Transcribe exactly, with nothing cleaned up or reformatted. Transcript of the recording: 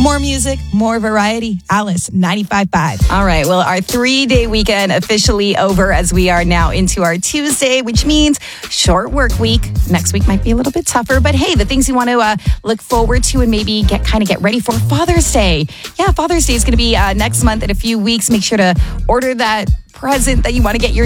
More music, more variety. Alice, ninety-five point five. All right. Well, our three-day weekend officially over as we are now into our Tuesday, which means short work week. Next week might be a little bit tougher, but hey, the things you want to uh, look forward to and maybe get kind of get ready for Father's Day. Yeah, Father's Day is going to be uh, next month in a few weeks. Make sure to order that present that you want to get your